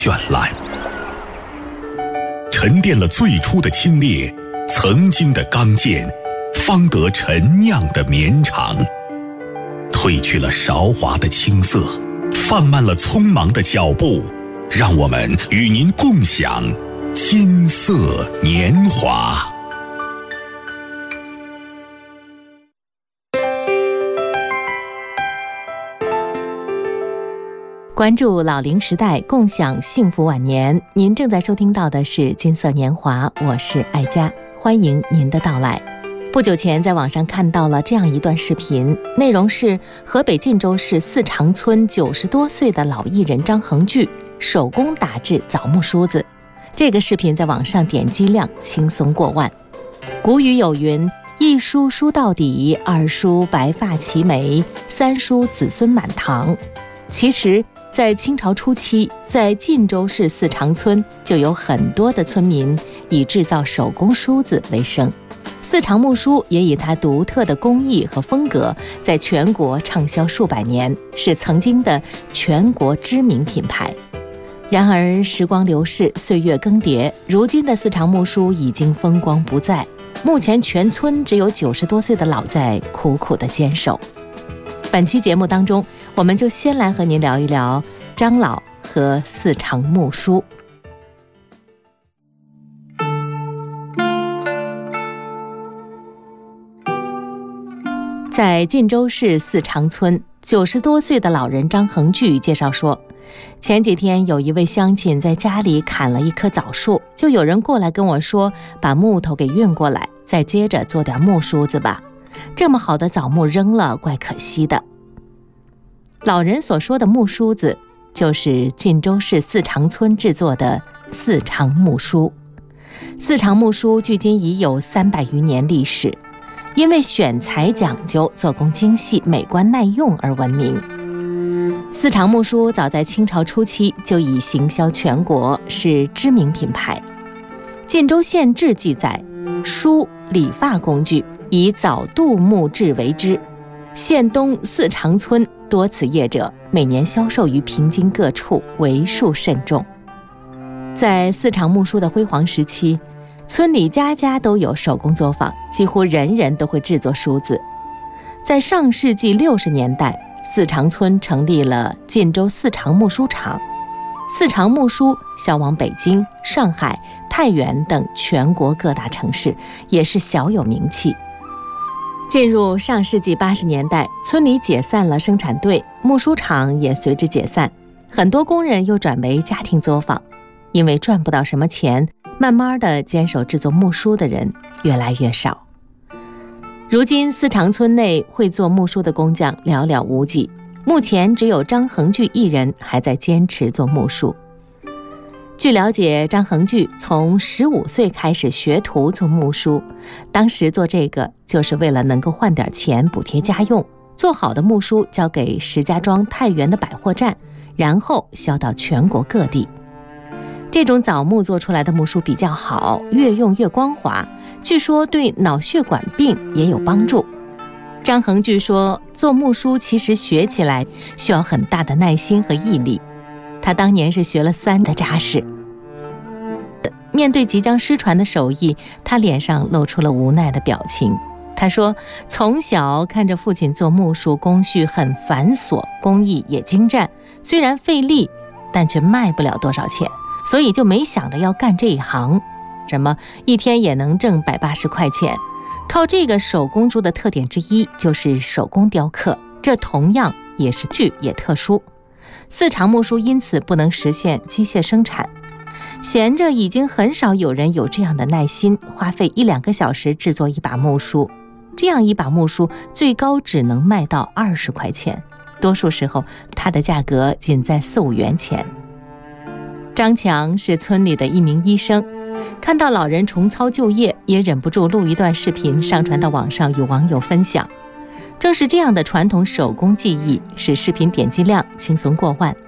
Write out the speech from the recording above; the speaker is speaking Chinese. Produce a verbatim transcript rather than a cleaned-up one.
绚烂，沉淀了最初的清冽，曾经的刚健，方得陈酿的绵长。褪去了韶华的青涩，放慢了匆忙的脚步，让我们与您共享金色年华。 关注老龄时代，共享幸福晚年。您正在收听到的是金色年华，我是爱佳，欢迎您的到来。不久前在网上看到了这样一段视频，内容是河北晋州市四长村九十多岁的老艺人张恒巨手工打制枣木梳子。这个视频在网上点击量轻松过万。古语有云：一梳梳到底，二梳白发齐眉，三梳子孙满堂。其实在清朝初期，在晋州市四长村就有很多的村民以制造手工梳子为生。四长木梳也以它独特的工艺和风格在全国畅销数百年，是曾经的全国知名品牌。然而时光流逝，岁月更迭，如今的四长木梳已经风光不再，目前全村只有九十多岁的老在苦苦的坚守。本期节目当中，我们就先来和您聊一聊张老和四长木梳。在晋州市四长村，九十多岁的老人张恒巨介绍说，前几天有一位乡亲在家里砍了一棵枣树，就有人过来跟我说，把木头给运过来，再接着做点木梳子吧，这么好的枣木扔了，怪可惜的。老人所说的木梳子，就是晋州市四长村制作的四长木梳。四长木梳距今已有三百余年历史，因为选材讲究，做工精细，美观耐用而闻名。四长木梳早在清朝初期就已行销全国，是知名品牌。晋州县志记载，梳理发工具以枣杜木制为之，县东四长村多此业者，每年销售于平津各处，为数甚众。在四长木梳的辉煌时期，村里家家都有手工作坊，几乎人人都会制作梳子。在上世纪六十年代，四长村成立了晋州四长木梳厂，四长木梳销往北京、上海、太原等全国各大城市，也是小有名气。进入上世纪八十年代，村里解散了生产队，木梳厂也随之解散，很多工人又转为家庭作坊。因为赚不到什么钱，慢慢的坚守制作木梳的人越来越少。如今四长村内会做木梳的工匠寥寥无几，目前只有张恒巨一人还在坚持做木梳。据了解，张恒巨从十五岁开始学徒做木梳，当时做这个就是为了能够换点钱补贴家用，做好的木梳交给石家庄、太原的百货站，然后销到全国各地。这种枣木做出来的木梳比较好，越用越光滑，据说对脑血管病也有帮助。张恒巨说，做木梳其实学起来需要很大的耐心和毅力，他当年是学了三的扎实。面对即将失传的手艺，他脸上露出了无奈的表情。他说，从小看着父亲做木梳，工序很繁琐，工艺也精湛，虽然费力，但却卖不了多少钱，所以就没想着要干这一行，什么一天也能挣百八十块钱。靠这个手工珠的特点之一就是手工雕刻，这同样也是具也特殊。四长木梳因此不能实现机械生产，闲着已经很少有人有这样的耐心，花费一两个小时制作一把木梳。这样一把木梳最高只能卖到二十块钱，多数时候它的价格仅在四五元钱。张强是村里的一名医生，看到老人重操旧业，也忍不住录一段视频上传到网上与网友分享。正是这样的传统手工技艺，使视频点击量轻松过万，